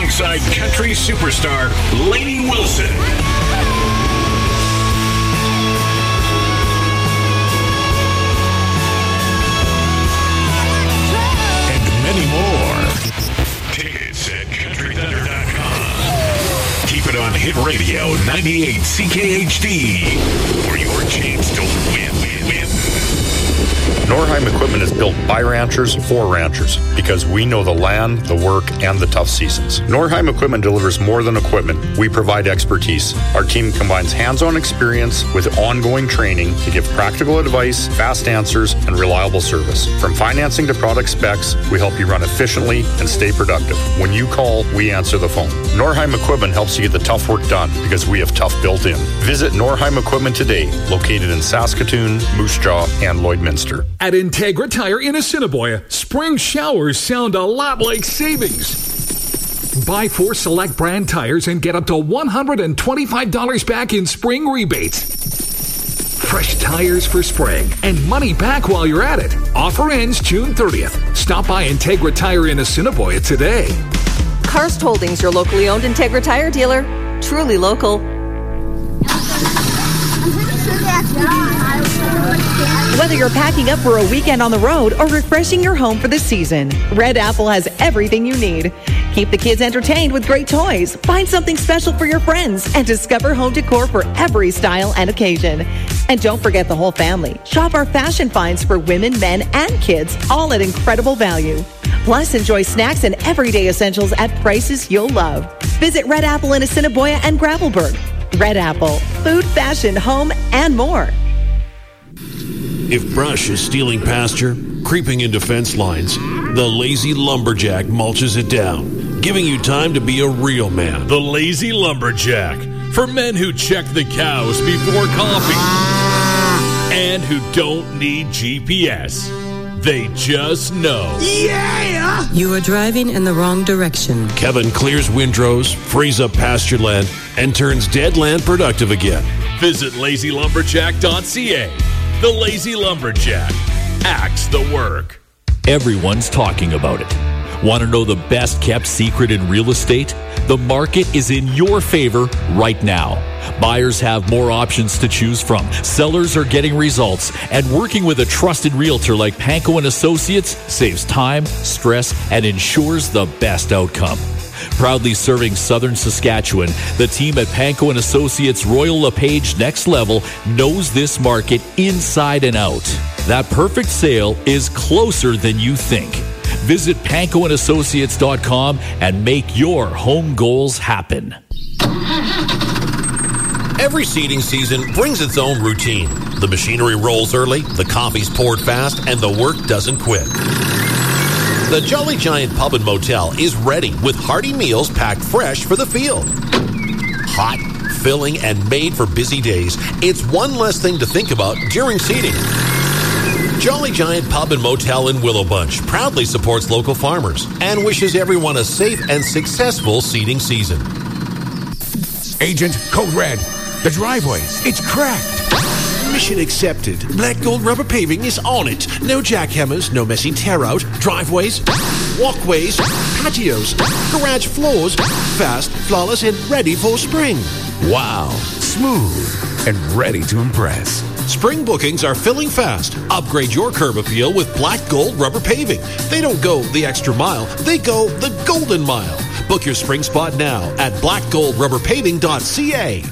alongside country superstar Lainey Wilson. And many more. Tickets at CountryThunder.com. Keep it on Hit Radio 98 CKHD for your chance to win. Norheim Equipment is built by ranchers for ranchers because we know the land, the work, and the tough seasons. Norheim Equipment delivers more than equipment. We provide expertise. Our team combines hands-on experience with ongoing training to give practical advice, fast answers, and reliable service. From financing to product specs, we help you run efficiently and stay productive. When you call, we answer the phone. Norheim Equipment helps you get the tough work done because we have tough built in. Visit Norheim Equipment today, located in Saskatoon, Moose Jaw, and Lloydminster. At Integra Tire in Assiniboia, spring showers sound a lot like savings. Buy 4 select brand tires and get up to $125 back in spring rebates. Fresh tires for spring and money back while you're at it. Offer ends June 30th. Stop by Integra Tire in Assiniboia today. Karst Holdings, your locally owned Integra Tire dealer. Truly local. Whether you're packing up for a weekend on the road or refreshing your home for the season, Red Apple has everything you need. Keep the kids entertained with great toys, find something special for your friends, and discover home decor for every style and occasion. And don't forget the whole family. Shop our fashion finds for women, men, and kids, all at incredible value. Plus, enjoy snacks and everyday essentials at prices you'll love. Visit Red Apple in Assiniboia and Gravelburg. Red Apple, food, fashion, home, and more. If brush is stealing pasture, creeping into fence lines, the Lazy Lumberjack mulches it down, giving you time to be a real man. The Lazy Lumberjack, for men who check the cows before coffee and who don't need GPS. They just know. Yeah! You are driving in the wrong direction. Kevin clears windrows, frees up pasture land, and turns dead land productive again. Visit lazylumberjack.ca. The Lazy Lumberjack. Axe the work. Everyone's talking about it. Want to know the best kept secret in real estate? The market is in your favor right now. Buyers have more options to choose from. Sellers are getting results. And working with a trusted realtor like Panko & Associates saves time, stress, and ensures the best outcome. Proudly serving Southern Saskatchewan, the team at Panko & Associates Royal LePage Next Level knows this market inside and out. That perfect sale is closer than you think. Visit pankoandassociates.com and make your home goals happen. Every seeding season brings its own routine. The machinery rolls early, the coffee's poured fast, and the work doesn't quit. The Jolly Giant Pub and Motel is ready with hearty meals packed fresh for the field. Hot, filling, and made for busy days, it's one less thing to think about during seeding. Jolly Giant Pub and Motel in Willow Bunch proudly supports local farmers and wishes everyone a safe and successful seeding season. Agent, code red. The driveway, it's cracked. Mission accepted. Black Gold Rubber Paving is on it. No jackhammers, no messy tear-out. Driveways, walkways, patios, garage floors. Fast, flawless, and ready for spring. Wow. Smooth and ready to impress. Spring bookings are filling fast. Upgrade your curb appeal with Black Gold Rubber Paving. They don't go the extra mile. They go the golden mile. Book your spring spot now at blackgoldrubberpaving.ca.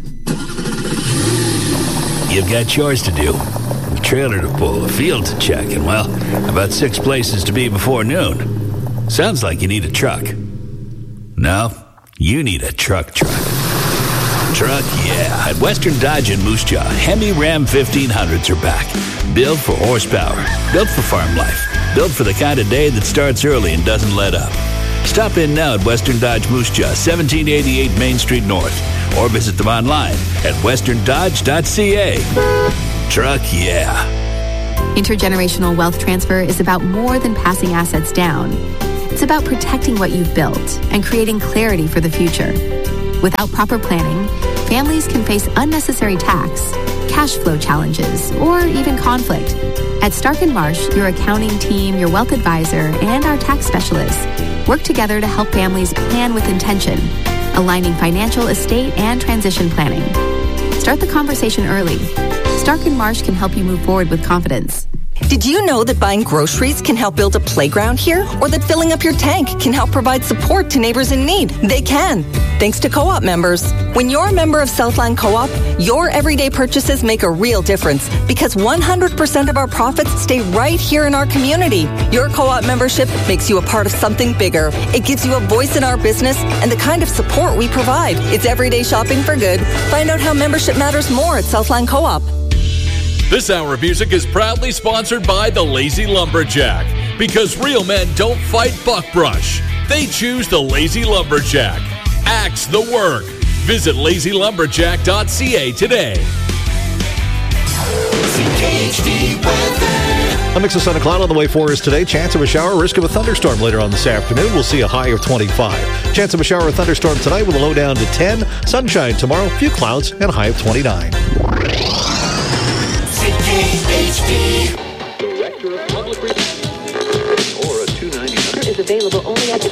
You've got chores to do. A trailer to pull, a field to check, and, well, about 6 places to be before noon. Sounds like you need a truck. No, you need a truck. Truck, yeah. At Western Dodge in Moose Jaw, Hemi Ram 1500s are back. Built for horsepower, built for farm life, built for the kind of day that starts early and doesn't let up. Stop in now at Western Dodge Moose Jaw, 1788 Main Street North, or visit them online at westerndodge.ca. Truck, yeah. Intergenerational wealth transfer is about more than passing assets down. It's about protecting what you've built and creating clarity for the future. Without proper planning, families can face unnecessary tax, cash flow challenges, or even conflict. At Stark & Marsh, your accounting team, your wealth advisor, and our tax specialists Work together to help families plan with intention, aligning financial, estate, and transition planning. Start the conversation early. Stark & Marsh can help you move forward with confidence. Did you know that buying groceries can help build a playground here? Or that filling up your tank can help provide support to neighbors in need? They can, thanks to co-op members. When you're a member of Southland Co-op, your everyday purchases make a real difference because 100% of our profits stay right here in our community. Your co-op membership makes you a part of something bigger. It gives you a voice in our business and the kind of support we provide. It's everyday shopping for good. Find out how membership matters more at Southland Co-op. This hour of music is proudly sponsored by the Lazy Lumberjack. Because real men don't fight buckbrush. They choose the Lazy Lumberjack. Axe the work. Visit lazylumberjack.ca today. CKHD weather. A mix of sun and cloud on the way for us today. Chance of a shower, risk of a thunderstorm later on this afternoon. We'll see a high of 25. Chance of a shower or thunderstorm tonight with a low down to 10. Sunshine tomorrow, few clouds, and a high of 29. CKHD. Director of Public Relations. Or a 299 is available only at the